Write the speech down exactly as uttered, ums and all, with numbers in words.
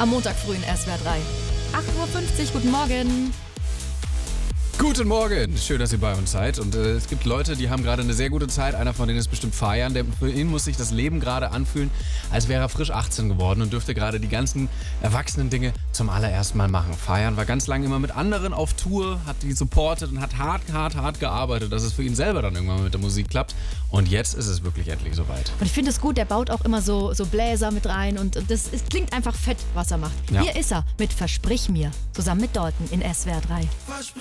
am Montag früh in S W R drei. acht Uhr fünfzig, guten Morgen. Guten Morgen, schön, dass ihr bei uns seid. Und äh, es gibt Leute, die haben gerade eine sehr gute Zeit. Einer von denen ist bestimmt Fajan. Der, für ihn muss sich das Leben gerade anfühlen, als wäre er frisch achtzehn geworden und dürfte gerade die ganzen erwachsenen Dinge zum allerersten Mal machen. Fajan war ganz lange immer mit anderen auf Tour, hat die supportet und hat hart, hart, hart gearbeitet, dass es für ihn selber dann irgendwann mal mit der Musik klappt. Und jetzt ist es wirklich endlich soweit. Und ich finde es gut, der baut auch immer so, so Bläser mit rein und das es klingt einfach fett, was er macht. Ja. Hier ist er mit Versprich mir, zusammen mit Dalton in S W R drei. Versprich